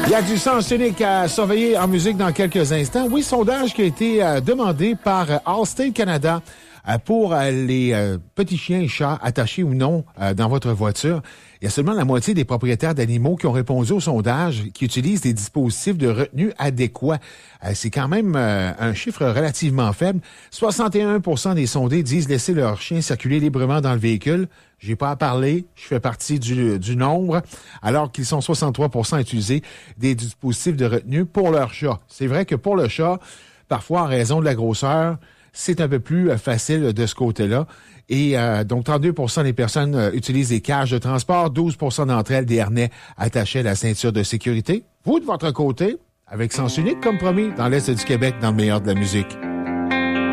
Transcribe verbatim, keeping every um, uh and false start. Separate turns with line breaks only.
Il y a du sens unique à surveiller en musique dans quelques instants. Oui, sondage qui a été euh, demandé par euh, Allstate Canada euh, pour euh, les euh, petits chiens et chats attachés ou non euh, dans votre voiture. Il y a seulement la moitié des propriétaires d'animaux qui ont répondu au sondage qui utilisent des dispositifs de retenue adéquats. Euh, c'est quand même euh, un chiffre relativement faible. soixante et un pour cent des sondés disent laisser leur chien circuler librement dans le véhicule. J'ai pas à parler, je fais partie du, du nombre, alors qu'ils sont soixante-trois pour cent à utiliser des dispositifs de retenue pour leur chat. C'est vrai que pour le chat, parfois en raison de la grosseur, c'est un peu plus facile de ce côté-là. Et euh, donc, trente-deux pour cent des personnes euh, utilisent des cages de transport, douze pour cent d'entre elles des harnais attachés à la ceinture de sécurité. Vous, de votre côté, avec Sens Unique, comme promis, dans l'Est du Québec, dans le meilleur de la musique.